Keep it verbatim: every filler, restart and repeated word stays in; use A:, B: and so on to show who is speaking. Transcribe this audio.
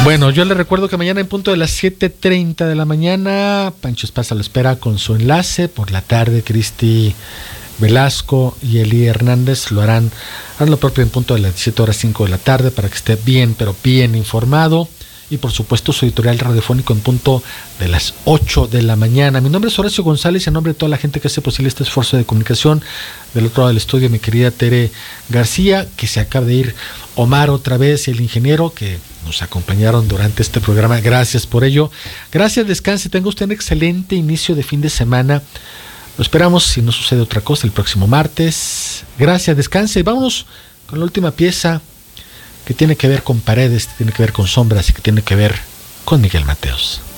A: Bueno, yo le recuerdo que mañana en punto de las siete treinta de la mañana, Pancho Esparza lo espera con su enlace. Por la tarde, Cristi Velasco y Eli Hernández lo harán, harán lo propio en punto de las diecisiete horas cinco de la tarde para que esté bien, pero bien informado. Y por supuesto su editorial radiofónico en punto de las ocho de la mañana. Mi nombre es Horacio González y en nombre de toda la gente que hace posible este esfuerzo de comunicación. Del otro lado del estudio, mi querida Tere García, que se acaba de ir, Omar otra vez y el ingeniero que nos acompañaron durante este programa. Gracias por ello. Gracias, descanse, tenga usted un excelente inicio de fin de semana. Lo esperamos, si no sucede otra cosa, el próximo martes. Gracias, descanse. Vámonos con la última pieza, que tiene que ver con paredes, tiene que ver con sombras y que tiene que ver con Miguel Mateos.